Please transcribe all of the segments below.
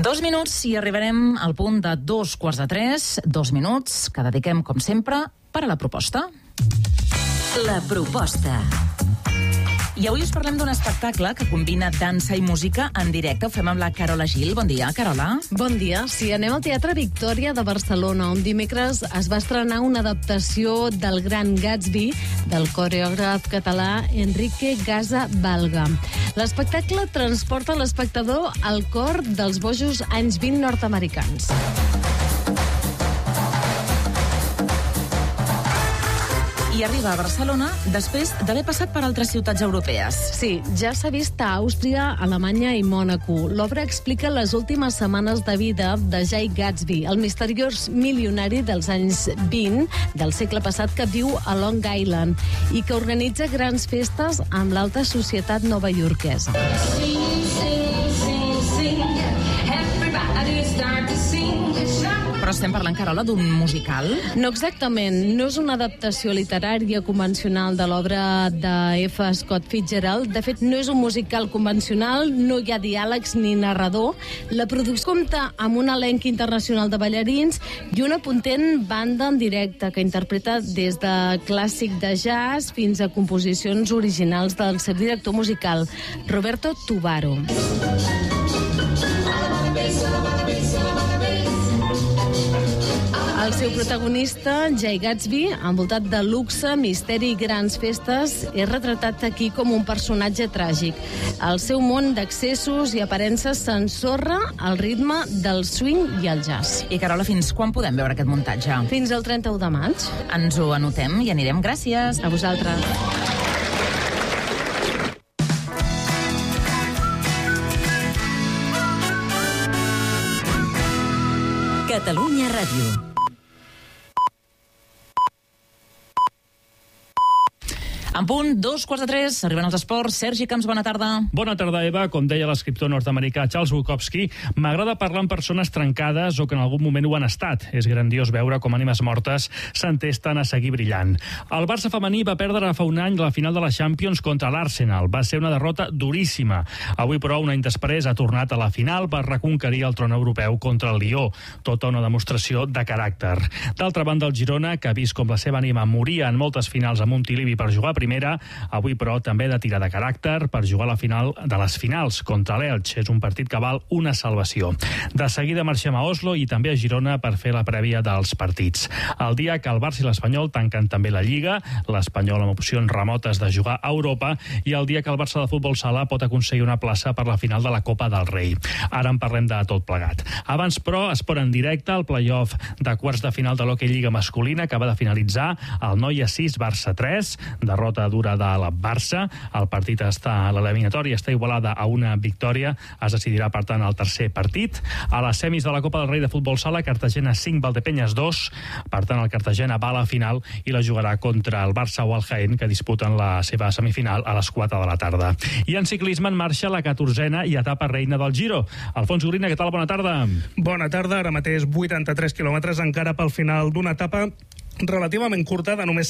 2 minuts i arribarem al punt de 2:15, 2 minuts que dediquem, com sempre, per a la proposta. La proposta. I avui us parlem d'un espectacle que combina dansa i música en directe. Ho fem amb la Carola Gil. Bon dia, Carola. Bon dia. Sí, anem al Teatre Victòria de Barcelona, on dimecres es va estrenar una adaptació del Gran Gatsby del coreògraf català Enrique Gasa Balga. L'espectacle transporta l'espectador al cor dels bojos anys 20 nord-americans. I arriba a Barcelona després d'haver passat per altres ciutats europees. Sí, ja s'ha vist a Àustria, Alemanya i Mònaco. L'obra explica les últimes setmanes de vida de Jay Gatsby, el misteriós milionari dels anys 20 del segle passat que viu a Long Island i que organitza grans festes amb l'alta societat novaiorquesa. Però estem parlant, Carola, d'un musical? No exactament, no és una adaptació literària convencional de l'obra de F. Scott Fitzgerald. De fet, no és un musical convencional, no hi ha diàlegs ni narrador. La producció compta amb un elenc internacional de ballarins i una potent banda en directe que interpreta des de clàssic de jazz fins a composicions originals del seu director musical, Roberto Tubaro. El seu protagonista, Jay Gatsby, envoltat de luxe, misteri i grans festes, és retratat aquí com un personatge tràgic. El seu món d'accessos i aparences s'ensorra al ritme del swing i el jazz. I, Carola, fins quan podem veure aquest muntatge? Fins al 31 de maig. Ens ho anotem i anirem. Gràcies. A vosaltres. Catalunya Ràdio. En punt, 2:15, arriben els esports. Sergi Camps, bona tarda. Bona tarda, Eva. Com deia l'escriptor nord-americà Charles Bukowski, m'agrada parlar amb persones trencades o que en algun moment ho han estat. És grandiós veure com ànimes mortes s'entesten a seguir brillant. El Barça femení va perdre fa un any la final de la Champions contra l'Arsenal. Va ser una derrota duríssima. Avui, però, un any després, ha tornat a la final per reconquerir el tron europeu contra el Lió. Tota una demostració de caràcter. D'altra banda, el Girona, que ha vist com la seva ànima moria en moltes finals a Montilivi per jugar primera, avui però també de tirar de caràcter per jugar a la final de les finals contra l'Elx. És un partit que val una salvació. De seguida marxem a Oslo i també a Girona per fer la prèvia dels partits. El dia que el Barça i l'Espanyol tanquen també la Lliga, l'Espanyol amb opcions remotes de jugar a Europa, i el dia que el Barça de futbol sala pot aconseguir una plaça per la final de la Copa del Rei. Ara en parlem de tot plegat. Abans, però, esport en directe, el play-off de quarts de final de l'Hockey Lliga masculina acaba de finalitzar. El Noia 6, Barça 3, derrota dura de la Barça. El partit està, l'eliminatòria està igualada a una victòria. Es decidirà, per tant, el tercer partit. A les semis de la Copa del Rei de futbol sala, Cartagena 5, Valdepeñas 2. Per tant, el Cartagena va a la final i la jugarà contra el Barça o el Jaén, que disputen la seva semifinal a les 4 de la tarda. I en ciclisme en marxa la 14a i etapa reina del Giro. Alfons Gorina, què tal? Bona tarda. Bona tarda. Ara mateix 83 quilòmetres encara pel final d'una etapa relativament curta, de només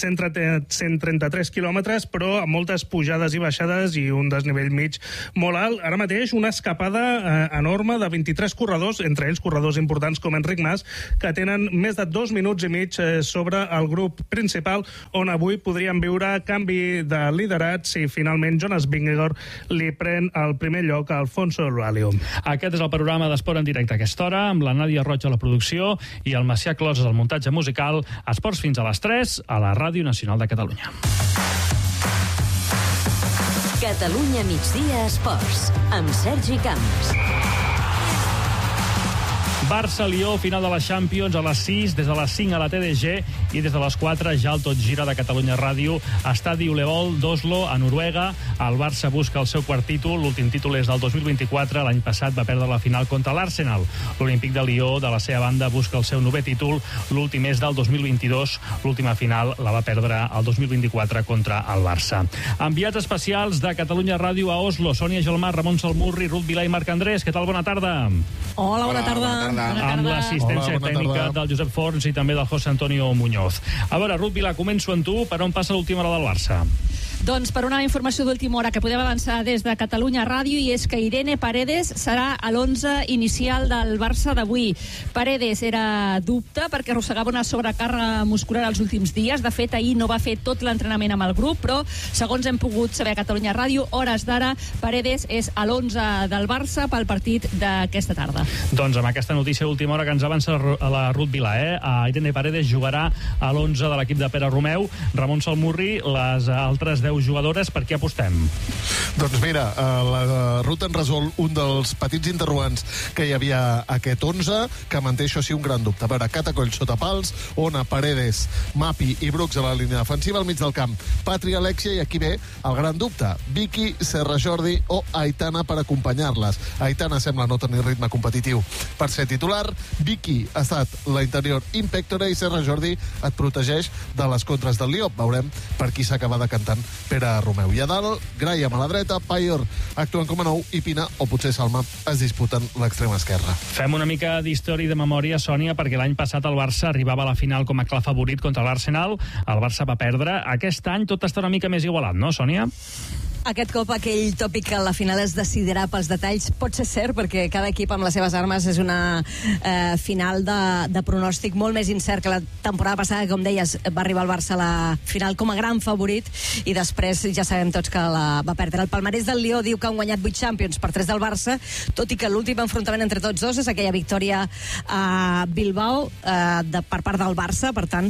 133 quilòmetres, però amb moltes pujades i baixades i un desnivell mig molt alt. Ara mateix una escapada enorme de 23 corredors, entre ells corredors importants com Enric Mas, que tenen més de 2 minuts i mig sobre el grup principal, on avui podríem viure canvi de liderat si finalment Jonas Vingegaard li pren el primer lloc a Alfonso Ralio. Aquest és el programa d'Esport en directe a aquesta hora, amb la Nàdia Roig a la producció i el Macià Closes al muntatge musical. Esports fins a les 3 a la Ràdio Nacional de Catalunya. Catalunya migdia esports, amb Sergi Camps. Barça-Lió, final de la Champions a les 6, des de les 5 a la TDG i des de les 4 ja el Tot Gira de Catalunya Ràdio. Estadi Ulevoll d'Oslo, a Noruega. El Barça busca el seu quart títol. L'últim títol és del 2024. L'any passat va perdre la final contra l'Arsenal. L'Olímpic de Lió, de la seva banda, busca el seu 9è títol. L'últim és del 2022. L'última final la va perdre el 2024 contra el Barça. Enviats especials de Catalunya Ràdio a Oslo, Sònia Gelmar, Ramon Salmurri, Ruth Vilà i Marc Andrés. Què tal? Bona tarda. Hola, bona tarda. Amb l'assistència tècnica del Josep Forns i també del José Antonio Muñoz. A veure, Ruth Vilà, començo amb tu. Per on passa l'última hora del Barça? Doncs per una informació d'última hora que podem avançar des de Catalunya Ràdio, i és que Irene Paredes serà a l'11 inicial del Barça d'avui. Paredes era dubte perquè arrossegava una sobrecàrrega muscular els últims dies. De fet, ahir no va fer tot l'entrenament amb el grup, però segons hem pogut saber a Catalunya Ràdio, hores d'ara, Paredes és a l'11 del Barça pel partit d'aquesta tarda. Doncs amb aquesta notícia d'última hora que ens avança la Ruth Vilà, Irene Paredes jugarà a l'11 de l'equip de Pere Romeu. Ramon Salmurri, les altres 10 jugadores, per què apostem? Doncs mira, la Ruth en resol un dels petits interrogants que hi havia aquest 11, que manté això sí un gran dubte. A veure, Catacoll sota pals, Ona, Paredes, Mapi i Brooks a la línia defensiva, al mig del camp Patri, Alexia, i aquí ve el gran dubte: Vicky, Serra Jordi o Aitana per acompanyar-les. Aitana sembla no tenir ritme competitiu per ser titular, Vicky ha estat la interior impectora i Serra Jordi et protegeix de les contres del Lió. Veurem per qui s'acaba decantant Pere Romeu. I a dalt, Graham a la dreta, Payor actuen com a nou i Pina o potser Salma es disputen l'extrema esquerra. Fem una mica d'història i de memòria, Sònia, perquè l'any passat el Barça arribava a la final com a clar favorit contra l'Arsenal. El Barça va perdre. Aquest any tot està una mica més igualat, no, Sònia? Aquest cop aquell tòpic que la final es decidirà pels detalls pot ser cert, perquè cada equip amb les seves armes és una final de pronòstic molt més incert que la temporada passada. Com deies, va arribar el Barça a la final com a gran favorit i després ja sabem tots que la va perdre. El palmarès del Lió diu que han guanyat 8 Champions per 3 del Barça, tot i que l'últim enfrontament entre tots dos és aquella victòria a Bilbao per part del Barça. Per tant,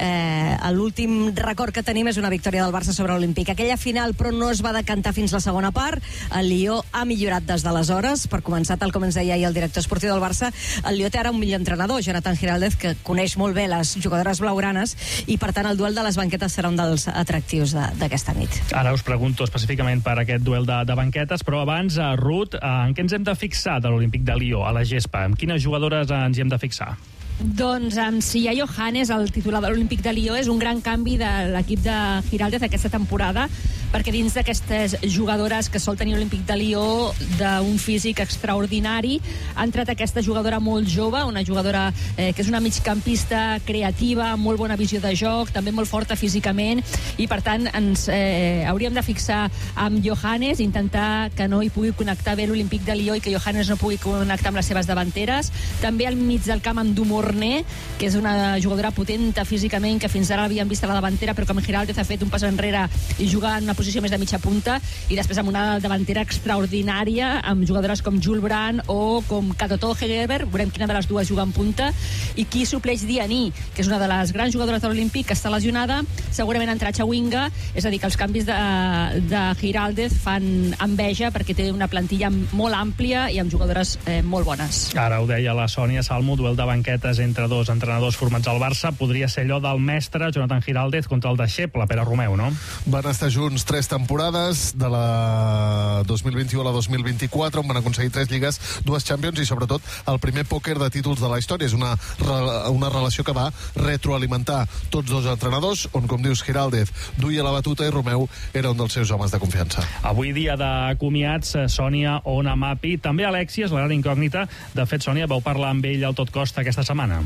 l'últim record que tenim és una victòria del Barça sobre l'Olímpic. Aquella final, però, no es va cantar fins la segona part. El Lió ha millorat des d'aleshores. Per començar, tal com ens deia ahir el director esportiu del Barça, el Lió té ara un millor entrenador, Jonathan Giraldez, que coneix molt bé les jugadores blaugranes, i per tant el duel de les banquetes serà un dels atractius d'aquesta nit. Ara us pregunto específicament per aquest duel de banquetes, però abans, Ruth, en què ens hem de fixar de l'Olímpic de Lió a la gespa? En quines jugadores ens hi hem de fixar? Doncs amb Sia Johannes, el titular de l'Olímpic de Lió, és un gran canvi de l'equip de Giraldez aquesta temporada, perquè dins d'aquestes jugadores que sol tenir l'Olímpic de Lió d'un físic extraordinari, ha entrat aquesta jugadora molt jove, una jugadora que és una migcampista creativa, amb molt bona visió de joc, també molt forta físicament, i per tant ens hauríem de fixar amb Johannes, intentar que no hi pugui connectar bé l'Olímpic de Lió i que Johannes no pugui connectar amb les seves davanteres. També al mig del camp amb Dumor, que és una jugadora potenta físicament, que fins ara l'havíem vist a la davantera, però com Giraldez ha fet un pas enrere i juga en una posició més de mitja punta, i després amb una davantera extraordinària, amb jugadores com Jules Brand o com Katoto Hegerberg. Veurem quina de les dues juga en punta, i qui supleix Dianí, que és una de les grans jugadores de l'Olímpic, que està lesionada. Segurament entrarà Chawinga, és a dir, que els canvis de Giraldez fan enveja, perquè té una plantilla molt àmplia i amb jugadores molt bones. Ara ho deia la Sònia Salmo, duel de banquetes entre dos entrenadors formats al Barça. Podria ser allò del mestre Jonathan Giraldez contra el deixeble Pere Romeu, no? Van estar junts 3 temporades, de la 2021 a la 2024, on van aconseguir 3 lligues, 2 Champions i sobretot el primer pòquer de títols de la història. És una relació que va retroalimentar tots dos entrenadors, on, com dius, Giraldez duia la batuta i Romeu era un dels seus homes de confiança. Avui dia de comiats, Sònia, Ona, Mapi, també Alexia és la gran incògnita. De fet, Sònia, vau parlar amb ell al Tot Costa aquesta setmana.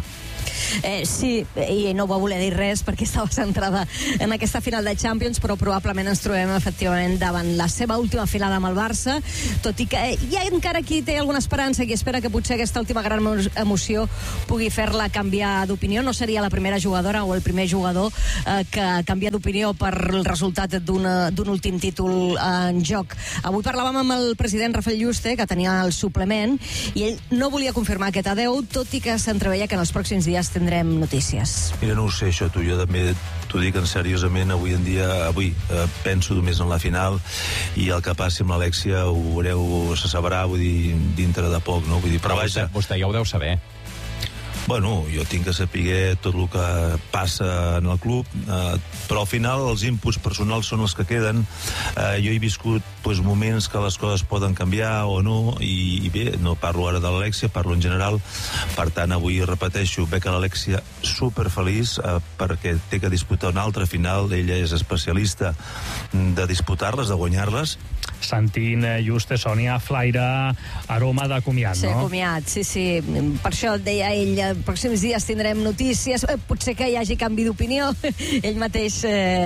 Sí, i no va voler dir res perquè estava centrada en aquesta final de Champions, però probablement ens trobem efectivament davant la seva última filada amb el Barça, tot i que hi ha encara qui té alguna esperança, qui espera que potser aquesta última gran emoció pugui fer-la canviar d'opinió. No seria la primera jugadora o el primer jugador que canvia d'opinió per el resultat d'un últim títol en joc. Avui parlàvem amb el president Rafael Yuste, que tenia el suplement, i ell no volia confirmar aquest adeu, tot i que s'entreveia que en els pròxims dies tindrem notícies. Mira, no ho sé, això, tu. Jo també t'ho dic seriosament. Avui penso només en la final, i el que passi amb l'Alexia ho veureu, se sabrà, vull dir, dintre de poc, no? Vull dir, però vaja... Vostè ja ho deu saber. Bueno, jo tinc que saber tot el que passa en el club, però al final els inputs personals són els que queden. Jo he viscut moments que les coses poden canviar o no, i bé, no parlo ara de l'Alexia, parlo en general. Per tant, avui repeteixo, veig a l'Alexia superfeliç perquè té que disputar una altra final. Ella és especialista de disputar-les, de guanyar-les. Sentint Juste, Sònia, flaire, aroma de comiat, no? Sí, comiat, sí. Per això deia ell, pròxims dies tindrem notícies, potser que hi hagi canvi d'opinió. Ell mateix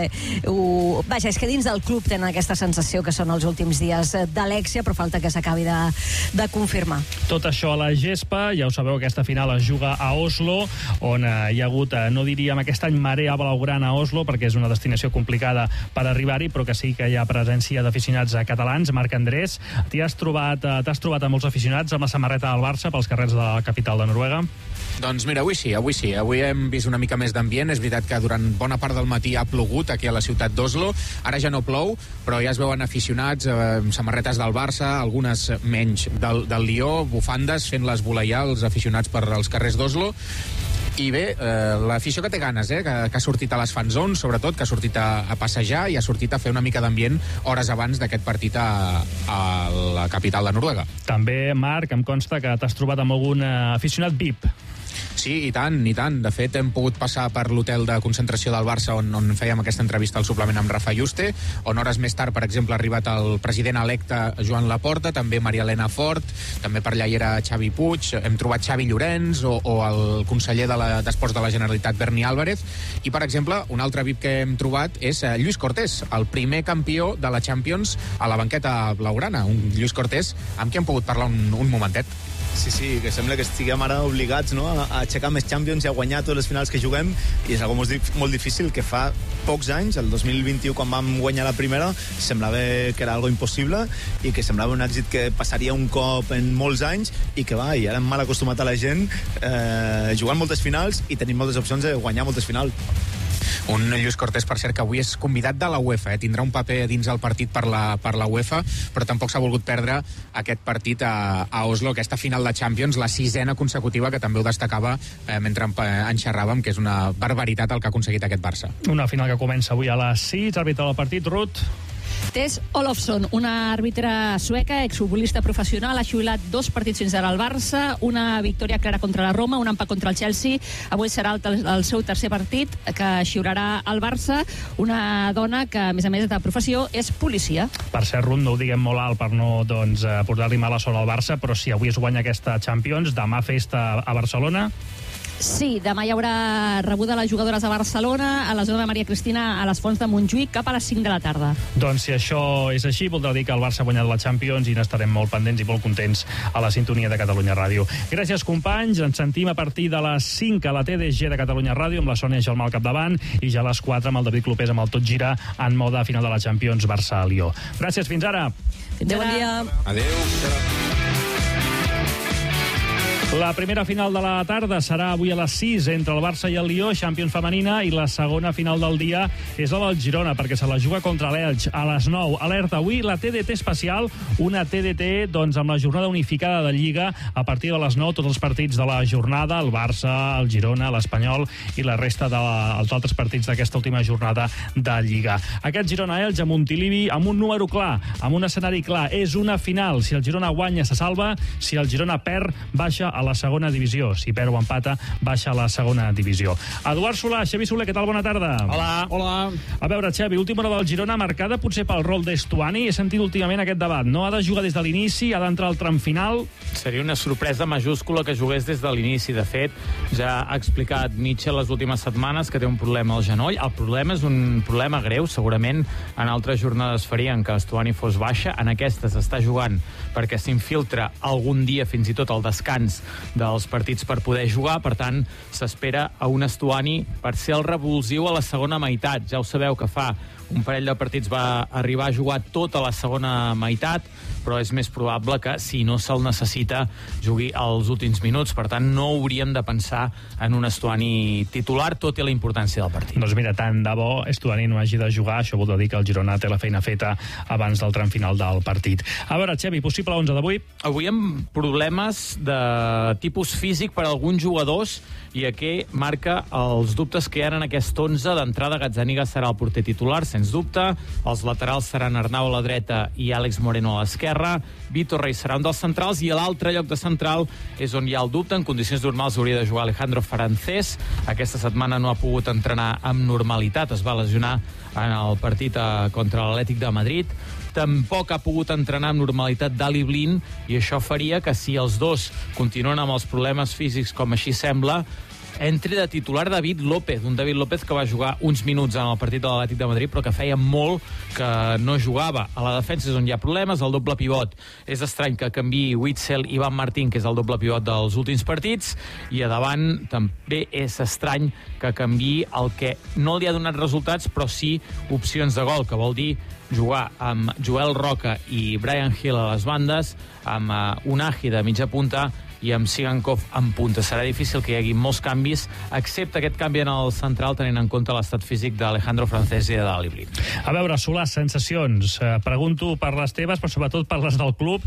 vaja, és que dins del club tenen aquesta sensació que són els últims dies d'Alexia, però falta que s'acabi de confirmar. Tot això a la gespa, ja ho sabeu, aquesta final es juga a Oslo, on hi ha hagut, no diríem aquest any marea blaugrana a Oslo, perquè és una destinació complicada per arribar-hi, però que sí que hi ha presència d'aficionats catalans. Marc Andrés, t'has trobat amb molts aficionats amb la samarreta del Barça pels carrers de la capital de Noruega? Doncs mira, avui sí. Avui hem vist una mica més d'ambient. És veritat que durant bona part del matí ha plogut aquí a la ciutat d'Oslo. Ara ja no plou, però ja es veuen aficionats amb samarretes del Barça, algunes menys del Lió, bufandes, fent-les voleiar els aficionats per als carrers d'Oslo. I bé, l'afició que té ganes, que ha sortit a les fan zones, sobretot, que ha sortit a passejar i ha sortit a fer una mica d'ambient hores abans d'aquest partit a la capital de Noruega. També, Marc, em consta que t'has trobat amb algun aficionat VIP. Sí, i tant. De fet, hem pogut passar per l'hotel de concentració del Barça on fèiem aquesta entrevista al suplement amb Rafa Juste, on hores més tard, per exemple, ha arribat el president electe Joan Laporta, també Maria Elena Fort, també per allà hi era Xavi Puig, hem trobat Xavi Llorens o el conseller d'Esports de la Generalitat, Berni Álvarez, i, per exemple, un altre VIP que hem trobat és Lluís Cortés, el primer campió de la Champions a la banqueta blaugrana. Un Lluís Cortés amb qui hem pogut parlar un momentet. Sí, que sembla que estiguem ara obligats, no?, a aixecar més Champions i a guanyar totes les finals que juguem, i és algo molt difícil, que fa pocs anys, el 2021, quan vam guanyar la primera, semblava que era algo impossible i que semblava un èxit que passaria un cop en molts anys, i que i ara hem mal acostumat a la gent jugant moltes finals i tenim moltes opcions de guanyar moltes finals. Un Lluís Cortés, per cert, que avui és convidat de la UEFA, tindrà un paper dins el partit per la UEFA, però tampoc s'ha volgut perdre aquest partit a Oslo, aquesta final de Champions, la 6ª consecutiva, que també ho destacava mentre en xerràvem, que és una barbaritat el que ha aconseguit aquest Barça. Una final que comença avui a les 6, àrbitre del partit, Ruth. Tess Olofsson, una àrbitre sueca, exfutbolista professional, ha xiulat 2 partits fins ara al Barça, una victòria clara contra la Roma, un empat contra el Chelsea. Avui serà el seu tercer partit que xiurarà el Barça, una dona que, a més de professió, és policia. Per cert, Ruth, no ho diguem molt alt per no portar-li mala sort al Barça, però si avui es guanya aquesta Champions, demà festa a Barcelona. Sí, demà hi haurà rebuda les jugadores de Barcelona a la zona de Maria Cristina a les Fonts de Montjuïc cap a les 5 de la tarda. Doncs si això és així, voldrà dir que el Barça ha guanyat la Champions i n'estarem molt pendents i molt contents a la sintonia de Catalunya Ràdio. Gràcies, companys. Ens sentim a partir de les 5 a la TDG de Catalunya Ràdio amb la Sònia Gelmà al capdavant i ja a les 4 amb el David Clopés amb el Tot Gira en mode final de la Champions Barça-Lió. Gràcies, fins ara. Adéu, bon dia. Adéu. La primera final de la tarda serà avui a les 6 entre el Barça i el Lió, Champions femenina, i la segona final del dia és la del Girona, perquè se la juga contra l'Elx a les 9. Alerta, avui la TDT especial, una TDT amb la jornada unificada de Lliga a partir de les 9, tots els partits de la jornada, el Barça, el Girona, l'Espanyol i la resta dels altres partits d'aquesta última jornada de Lliga. Aquest Girona-Elx a Montilivi amb un número clar, amb un escenari clar, és una final. Si el Girona guanya, se salva. Si el Girona perd, baixa a la segona divisió. Si perd o empata, baixa a la segona divisió. Eduard Solà, Xavi Soler, què tal? Bona tarda. Hola. A veure, Xavi, última hora del Girona marcada potser pel rol d'Estuani. He sentit últimament aquest debat, no? Ha de jugar des de l'inici, ha d'entrar al tram final. Seria una sorpresa majúscula que jugués des de l'inici. De fet, ja ha explicat Mitchell les últimes setmanes que té un problema al genoll. El problema és un problema greu. Segurament en altres jornades farien que Estuani fos baixa. En aquestes està jugant perquè s'infiltra algun dia fins i tot al descans dels partits per poder jugar. Per tant, s'espera a un Estuani per ser el revulsiu a la segona meitat. Ja ho sabeu que fa un parell de partits va arribar a jugar tota la segona meitat, però és més probable que, si no se'l necessita, jugui als últims minuts. Per tant, no hauríem de pensar en un Estuani titular, tot i la importància del partit. Doncs mira, tant de bo Estuani no hagi de jugar, això vol dir que el Girona té la feina feta abans del tram final del partit. A veure, Xavi, possible 11 d'avui? Avui amb problemes de tipus físic per a alguns jugadors, i aquí marca els dubtes que hi ha en aquest 11. D'entrada, Gazzaniga serà el porter titular, sens dubte. Els laterals seran Arnau a la dreta i Àlex Moreno a l'esquerra. Vitor Rey serà un dels centrals, i a l'altre lloc de central és on hi ha el dubte. En condicions normals hauria de jugar Alejandro Farancés. Aquesta setmana no ha pogut entrenar amb normalitat, es va lesionar en el partit contra l'Atlètic de Madrid. tampoc ha pogut entrenar amb normalitat Daley Blind, i això faria que si els dos continuen amb els problemes físics com així sembla, entri de titular David López, un David López que va jugar uns minuts en el partit de l'Atlètic de Madrid, però que feia molt que no jugava. A la defensa és on hi ha problemes, el doble pivot. És estrany que canviï Witsel i Van Martín, que és el doble pivot dels últims partits, i a davant també és estrany que canviï el que no li ha donat resultats, però sí opcions de gol, que vol dir jugar amb Joel Roca i Brian Hill a les bandes, amb Unagi de mitja punta i amb Sigankov en punta. Serà difícil que hi hagi molts canvis, excepte aquest canvi en el central, tenint en compte l'estat físic d'Alejandro Francesi i de Daley Blind. A veure, Solà, sensacions. Pregunto per les teves, però sobretot per les del club.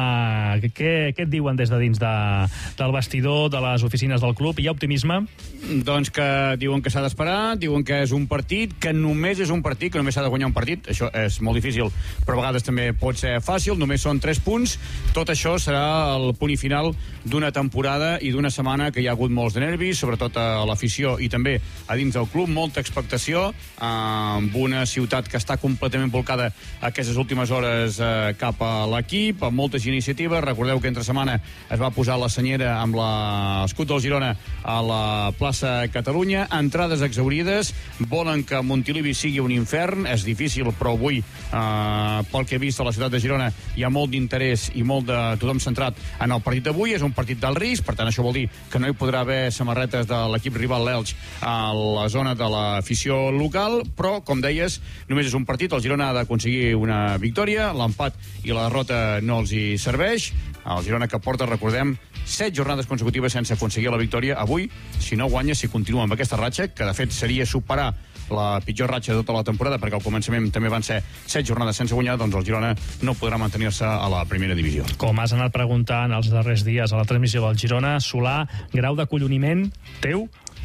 Què et diuen des de dins del vestidor, de les oficines del club? Hi ha optimisme? Doncs que diuen que s'ha d'esperar, diuen que és un partit, que només és un partit, que només s'ha de guanyar un partit. Això és molt difícil, però a vegades també pot ser fàcil. Només són 3 punts. Tot això serà el punt i final d'una temporada i d'una setmana que hi ha hagut molts de nervis, sobretot a l'afició i també a dins del club, molta expectació, amb una ciutat que està completament volcada aquestes últimes hores cap a l'equip, amb moltes iniciatives. Recordeu que entre setmana es va posar la senyera amb l'escut del Girona a la plaça Catalunya, entrades exaurides, volen que Montilivi sigui un infern, és difícil, però avui, pel que he vist a la ciutat de Girona, hi ha molt d'interès i molt de tothom centrat en el partit d'avui. És un partit d'alt risc, per tant això vol dir que no hi podrà haver samarretes de l'equip rival, l'Elx, a la zona de l'afició local, però, com deies, només és un partit. El Girona ha d'aconseguir una victòria, l'empat i la derrota no els hi serveix. El Girona, que porta, recordem, 7 jornades consecutives sense aconseguir la victòria. Avui, si no guanya, si continua amb aquesta ratxa, que de fet seria superar la pitjor ratxa de tota la temporada, perquè al començament també van ser 7 jornades sense guanyar, doncs el Girona no podrà mantenir-se a la primera divisió. Com has anat preguntant els darrers dies a la transmissió del Girona, Solà, grau d'acolloniment teu?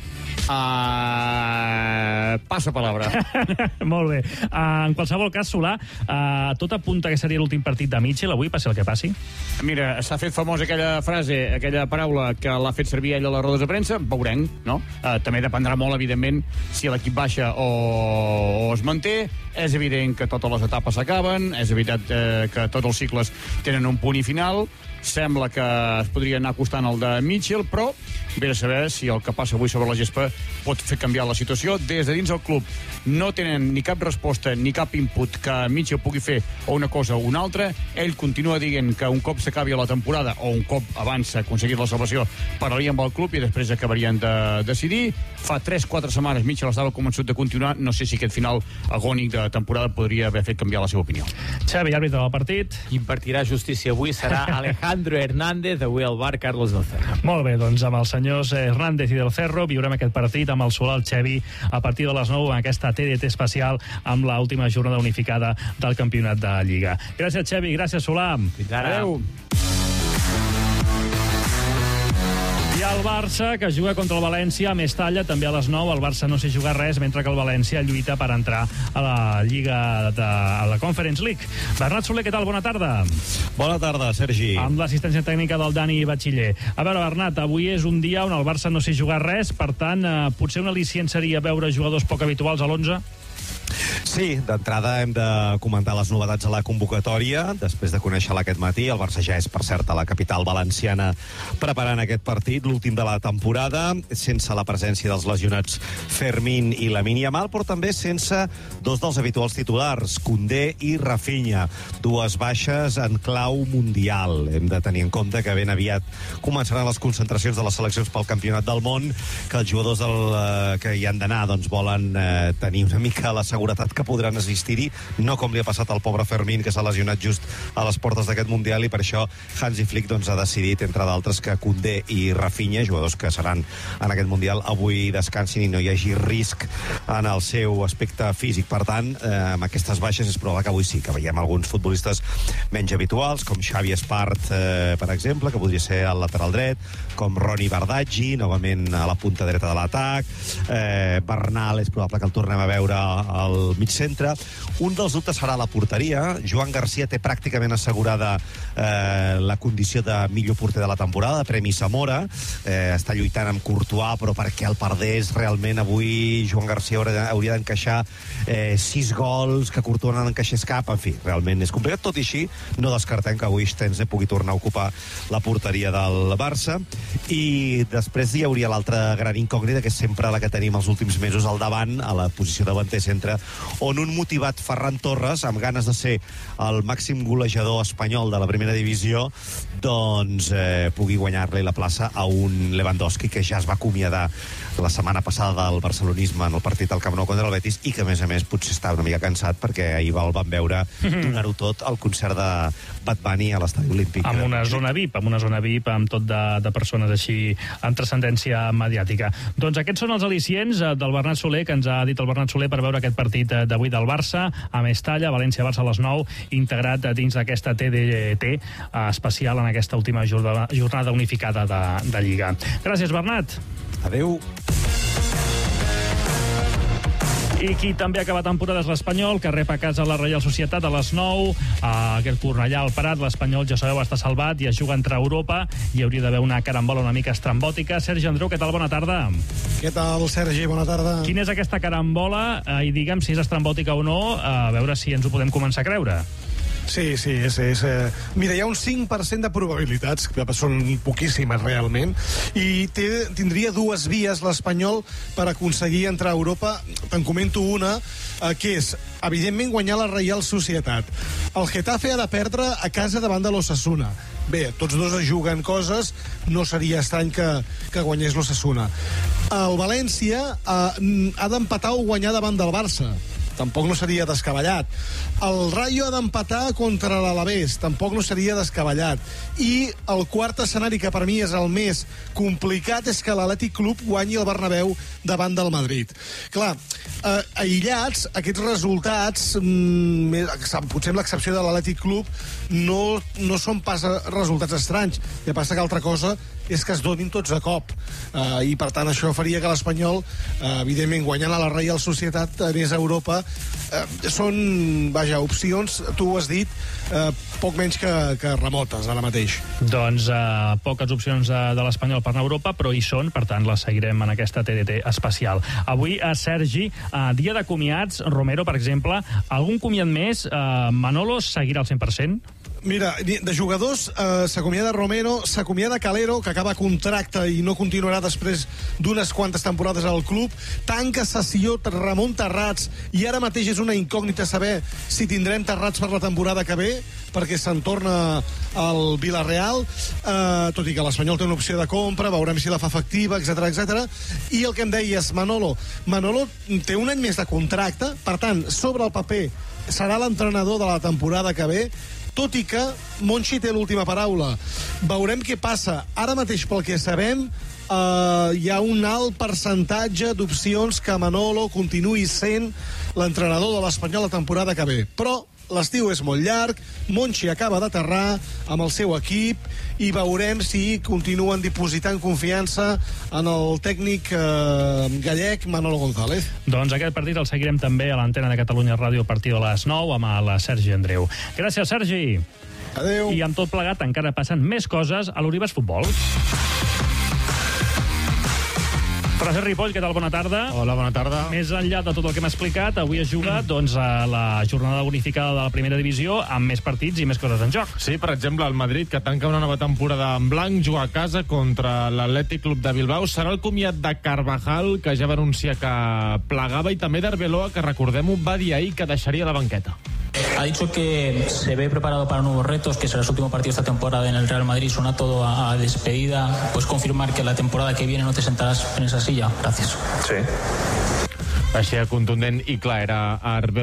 Passa palabra. Molt bé. En qualsevol cas, Solà, tot apunta que seria l'últim partit de Mitchell avui, passi el que passi? Mira, s'ha fet famosa aquella frase, aquella paraula que l'ha fet servir ell a les rodes de premsa, veurem, no? També dependrà molt, evidentment, si l'equip baixa o es manté. És evident que totes les etapes s'acaben, és evident que tots els cicles tenen un punt i final. Sembla que es podria anar acostant el de Mitchell, però ve a saber si el que passa avui sobre la gespa pot fer canviar la situació. Des de dins del club no tenen ni cap resposta ni cap input que Mitchell pugui fer o una cosa o una altra. Ell continua dient que un cop s'acabi la temporada o un cop abans s'ha aconseguit la salvació parlarien amb el club i després acabarien de decidir. Fa 3-4 setmanes Mitchell estava convençut de continuar. No sé si aquest final agònic de temporada podria haver fet canviar la seva opinió. Xavi, àrbitre del partit. Impartirà justícia avui serà Alejandro Hernández, avui al bar Carlos del Cerro. Molt bé, doncs amb els senyors Hernández i del Cerro viurem aquest partit amb el Solà, el Xavi, a partir de les 9 en aquesta TDT especial amb l'última jornada unificada del campionat de Lliga. Gràcies, Xavi, gràcies, Solà. Fins ara. Adéu. I el Barça, que juga contra el València a Mestalla, també a les 9. El Barça no s'hi juga res, mentre que el València lluita per entrar a la Lliga a la Conference League. Bernat Soler, què tal? Bona tarda. Bona tarda, Sergi. Amb l'assistència tècnica del Dani Batxiller. A veure, Bernat, avui és un dia on el Barça no s'hi juga res, per tant, potser un al·licient seria veure jugadors poc habituals a l'11? Sí, d'entrada hem de comentar les novetats a la convocatòria. Després de conèixer-la aquest matí, el Barça ja és, per cert, a la capital valenciana preparant aquest partit, l'últim de la temporada, sense la presència dels lesionats Fermín i Lamine Yamal, però també sense dos dels habituals titulars, Koundé i Rafinha. Dues baixes en clau mundial. Hem de tenir en compte que ben aviat començaran les concentracions de les seleccions pel Campionat del Món, que els jugadors que hi han d'anar doncs, volen tenir una mica la seguretat que podran assistir-hi, no com li ha passat al pobre Fermín, que s'ha lesionat just a les portes d'aquest Mundial, i per això Hansi Flick doncs, ha decidit, entre d'altres, que Koundé i Rafinha, jugadors que seran en aquest Mundial, avui descansin i no hi hagi risc en el seu aspecte físic. Per tant, amb aquestes baixes és probable que avui sí, que veiem alguns futbolistes menys habituals, com Xavi Espart, per exemple, que podria ser al lateral dret, com Roni Bardaggi, novament a la punta dreta de l'atac. Bernal és probable que el tornem a veure al mig centre. Un dels dubtes serà la porteria. Joan Garcia té pràcticament assegurada la condició de millor porter de la temporada, de Premi Zamora. Està lluitant amb Courtois, però perquè el perdés realment avui Joan Garcia hauria d'encaixar 6 gols, que Courtois no n'encaixés cap. En fi, realment és complicat. Tot i així, no descartem que avui Stenze pugui tornar a ocupar la porteria del Barça. I després hi hauria l'altra gran incògnita, que és sempre la que tenim els últims mesos al davant, a la posició davanter centre, on un motivat Ferran Torres, amb ganes de ser el màxim golejador espanyol de la primera divisió, doncs pugui guanyar-li la plaça a un Lewandowski que ja es va acomiadar la setmana passada del barcelonisme en el partit al Camp Nou contra el Betis i que, a més, potser està una mica cansat perquè ahir el van veure donar-ho tot al concert de Bad Bunny a l'Estadi Olímpic. Amb una zona VIP, amb tot de persones així amb transcendència mediàtica. Doncs aquests són els al·licients del Bernat Soler, que ens ha dit el Bernat Soler per veure aquest partit d'avui del Barça, a Mestalla, València-Barça a les 9, integrat dins d'aquesta TDT especial en aquesta última jornada unificada de Lliga. Gràcies, Bernat. Adéu. I qui també acaba temporada és l'Espanyol, que rep a casa la Reial Societat a les 9. Aquest Cornellà al Prat, l'Espanyol, ja sabeu, està salvat i es juga entre Europa. Hi hauria d'haver una carambola una mica estrambòtica. Sergi Andreu, què tal? Bona tarda. Què tal, Sergi? Bona tarda. Quina és aquesta carambola? I digue'm si és estrambòtica o no, a veure si ens ho podem començar a creure. Sí, és... Mira, hi ha un 5% de probabilitats, que són poquíssimes realment, i tindria 2 vies l'Espanyol per aconseguir entrar a Europa. Te'n comento una, que és, evidentment, guanyar la Reial Societat. El Getafe ha de perdre a casa davant de l'Osasuna. Bé, tots dos es juguen coses, no seria estrany que guanyés l'Osasuna. El València ha d'empatar o guanyar davant del Barça. Tampoc no seria descabellat. El Rayo ha d'empatar contra l'Alavés, tampoc no seria descabellat. I el quart escenari, que per mi és el més complicat, és que l'Atlètic Club guanyi el Bernabéu davant del Madrid. Clar, aïllats, aquests resultats, potser amb l'excepció de l'Atlètic Club, no són pas resultats estranys. El que passa que altra cosa és que es donin tots a cop. I, per tant, això faria que l'Espanyol, evidentment, guanyant a la Reial Societat, anés a Europa. Són, opcions, tu ho has dit, poc menys que remotes, ara mateix. Doncs poques opcions de l'Espanyol per anar a Europa, però hi són, per tant, les seguirem en aquesta TDT especial. Avui, Sergi, dia de comiats, Romero, per exemple, algun comiat més? Manolo seguirà al 100%? Mira, de jugadors s'acomiada Romero, s'acomiada Calero, que acaba contracte i no continuarà després d'unes quantes temporades al club, tanca sessió Ramon Terrats, i ara mateix és una incògnita saber si tindrem Terrats per la temporada que ve, perquè se'n torna al Villarreal, tot i que l'Espanyol té una opció de compra, veurem si la fa efectiva, etc. I el que em deies, Manolo té un any més de contracte, per tant, sobre el paper serà l'entrenador de la temporada que ve, tot i que Monchi té l'última paraula. Veurem què passa. Ara mateix, pel que sabem, hi ha un alt percentatge d'opcions que Manolo continuï sent l'entrenador de l'Espanyol la temporada que ve. Però l'estiu és molt llarg, Monchi acaba d'aterrar amb el seu equip i veurem si continuen dipositant confiança en el tècnic gallec Manolo González. Doncs aquest partit el seguirem també a l'antena de Catalunya Ràdio a partir de les 9 amb el Sergi Andreu. Gràcies, Sergi. Adéu. I amb tot plegat encara passen més coses a l'Uribes Futbol. Fraser Ripoll, què tal? Bona tarda. Hola, bona tarda. Més enllà de tot el que hem explicat, avui es juga a la jornada unificada de la primera divisió amb més partits i més coses en joc. Sí, per exemple, el Madrid, que tanca una nova temporada en blanc, juga a casa contra l'Atlètic Club de Bilbao. Serà el comiat de Carvajal, que ja va anunciar que plegava, i també d'Arbeloa, que, recordem-ho, va dir ahir que deixaria la banqueta. Ha dicho que se ve preparado para nuevos retos, que será su último partido esta temporada en el Real Madrid. Suena todo a despedida. ¿Puedes confirmar que la temporada que viene no te sentarás en esa silla? Gracias. Sí. Així de contundent i clar era Arbeloa.